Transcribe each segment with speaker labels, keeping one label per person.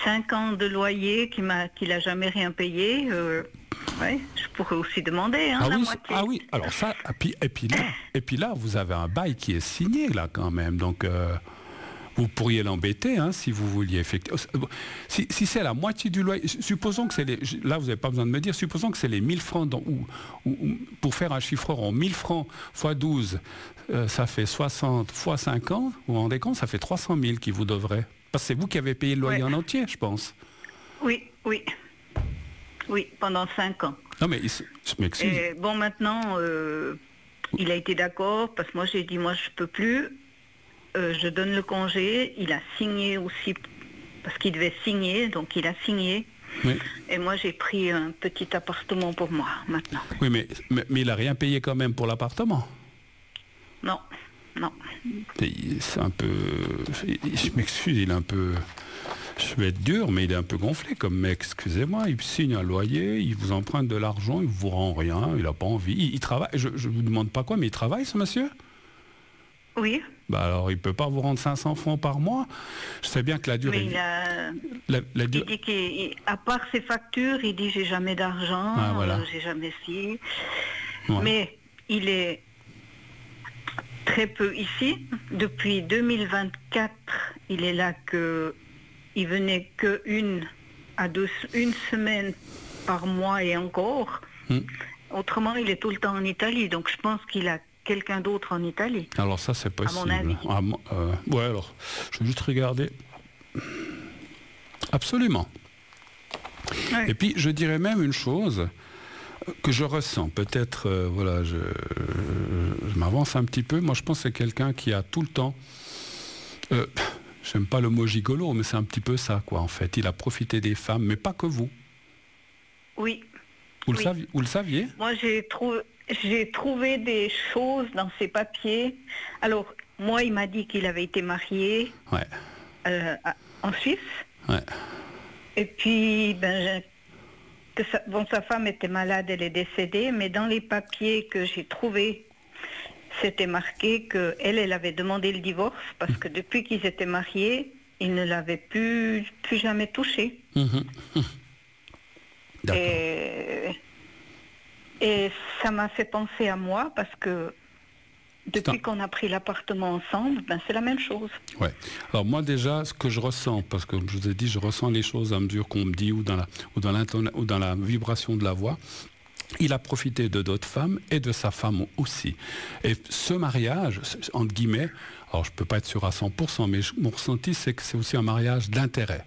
Speaker 1: 5 ans de loyer qu'il a jamais rien payé. Ouais, je pourrais aussi demander la moitié.
Speaker 2: Ah oui, alors ça, et puis là, vous avez un bail qui est signé là quand même, donc vous pourriez l'embêter si vous vouliez effectivement. Si c'est la moitié du loyer, supposons que c'est là vous n'avez pas besoin de me dire, supposons que c'est les 1000 francs, pour faire un chiffre rond, 1000 francs x 12, ça fait 60 x 5 ans, vous vous rendez compte, ça fait 300 000 qui vous devrait. Parce que c'est vous qui avez payé le loyer en entier, je pense.
Speaker 1: Oui, pendant 5 ans.
Speaker 2: Non mais, je m'excuse.
Speaker 1: Et bon, maintenant, il a été d'accord, parce que moi j'ai dit, moi je peux plus, je donne le congé, il a signé aussi, parce qu'il devait signer, donc il a signé. Oui. Et moi j'ai pris un petit appartement pour moi, maintenant.
Speaker 2: Oui, mais il n'a rien payé quand même pour l'appartement.
Speaker 1: Non.
Speaker 2: C'est un peu... Je m'excuse, il est un peu... Je vais être dur, mais il est un peu gonflé comme mec, excusez-moi. Il signe un loyer, il vous emprunte de l'argent, il vous rend rien, il n'a pas envie. Il travaille, je ne vous demande pas quoi, mais il travaille ce monsieur ?
Speaker 1: Oui.
Speaker 2: Bah alors il ne peut pas vous rendre 500 francs par mois. Je sais bien que la durée...
Speaker 1: Mais il dit qu'à part ses factures, il dit j'ai jamais d'argent, j'ai jamais ci. Ouais. Mais il est... très peu ici. Depuis 2024, il est là il venait une semaine par mois et encore. Autrement, il est tout le temps en Italie. Donc, je pense qu'il a quelqu'un d'autre en Italie.
Speaker 2: Alors ça, c'est possible.
Speaker 1: À mon avis.
Speaker 2: Ouais, alors, je vais juste regarder. Absolument. Ouais. Et puis, je dirais même une chose que je ressens. Peut-être, je m'avance un petit peu. Moi, je pense que c'est quelqu'un qui a tout le temps... j'aime pas le mot gigolo, mais c'est un petit peu ça, quoi, en fait. Il a profité des femmes, mais pas que vous.
Speaker 1: Oui.
Speaker 2: Vous le saviez ?
Speaker 1: Moi, j'ai trouvé des choses dans ses papiers. Alors, moi, il m'a dit qu'il avait été marié en Suisse. Ouais. Et puis, sa femme était malade, elle est décédée, mais dans les papiers que j'ai trouvés, c'était marqué qu'elle avait demandé le divorce parce que depuis qu'ils étaient mariés, il ne l'avait plus jamais touché.
Speaker 2: D'accord.
Speaker 1: Et ça m'a fait penser à moi parce que depuis qu'on a pris l'appartement ensemble, c'est la même chose.
Speaker 2: Ouais. Alors moi déjà, ce que je ressens, parce que je vous ai dit, je ressens les choses à mesure qu'on me dit ou dans la vibration de la voix. Il a profité de d'autres femmes et de sa femme aussi. Et ce mariage, entre guillemets, alors je ne peux pas être sûr à 100%, mais mon ressenti, c'est que c'est aussi un mariage d'intérêt.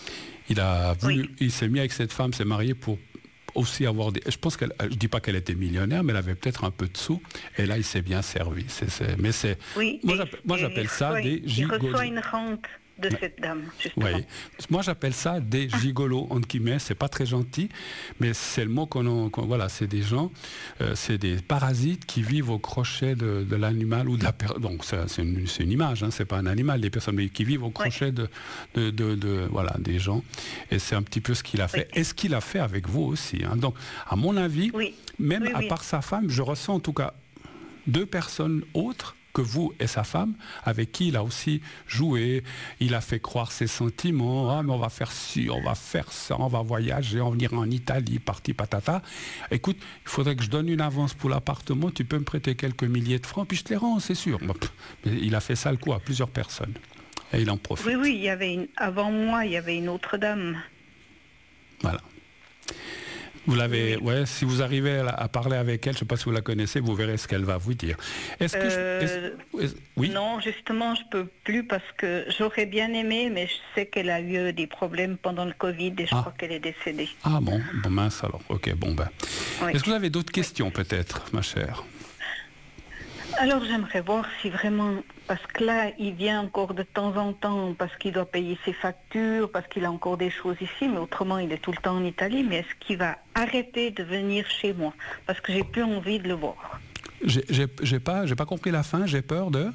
Speaker 2: Il s'est mis avec cette femme, s'est marié pour aussi avoir des... Je pense je ne dis pas qu'elle était millionnaire, mais elle avait peut-être un peu de sous, et là, il s'est bien servi. Mais c'est...
Speaker 1: Oui,
Speaker 2: moi, j'appelle ça des gigolos.
Speaker 1: Il reçoit une rente de cette dame, justement.
Speaker 2: Oui. Moi, j'appelle ça des gigolos, entre guillemets. C'est pas très gentil, mais c'est le mot voilà, c'est des gens, c'est des parasites qui vivent au crochet de l'animal ou de la personne. Donc, c'est une image, c'est pas un animal, des personnes, mais qui vivent au crochet des gens. Et c'est un petit peu ce qu'il a fait. Et ce qu'il a fait avec vous aussi. Donc, à mon avis, à part sa femme, je ressens en tout cas 2 personnes autres que vous et sa femme, avec qui il a aussi joué, il a fait croire ses sentiments, mais on va faire ci, on va faire ça, on va voyager, on va venir en Italie, parti patata. Écoute, il faudrait que je donne une avance pour l'appartement, tu peux me prêter quelques milliers de francs, puis je te les rends, c'est sûr. Mais il a fait ça le coup à plusieurs personnes. Et il en profite.
Speaker 1: Oui, il y avait avant moi, il y avait une autre dame.
Speaker 2: Voilà. Vous l'avez, si vous arrivez à parler avec elle, je ne sais pas si vous la connaissez, vous verrez ce qu'elle va vous dire.
Speaker 1: Oui. Non, justement, je ne peux plus parce que j'aurais bien aimé, mais je sais qu'elle a eu des problèmes pendant le Covid et je crois qu'elle est décédée.
Speaker 2: Ah bon mince alors, ok, bon ben. Oui. Est-ce que vous avez d'autres questions peut-être, ma chère ?
Speaker 1: Alors j'aimerais voir si vraiment, parce que là il vient encore de temps en temps parce qu'il doit payer ses factures, parce qu'il a encore des choses ici, mais autrement il est tout le temps en Italie, mais est-ce qu'il va arrêter de venir chez moi? Parce que j'ai plus envie de le voir.
Speaker 2: J'ai pas compris la fin, j'ai peur de...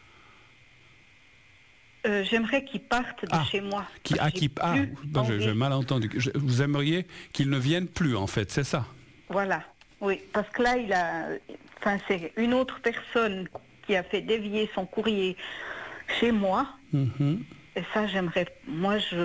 Speaker 1: J'aimerais qu'il parte de chez moi.
Speaker 2: J'ai mal entendu. Vous aimeriez qu'il ne vienne plus en fait, c'est ça?
Speaker 1: Voilà, oui, parce que là c'est une autre personne qui a fait dévier son courrier chez moi. Et ça, j'aimerais... Moi, je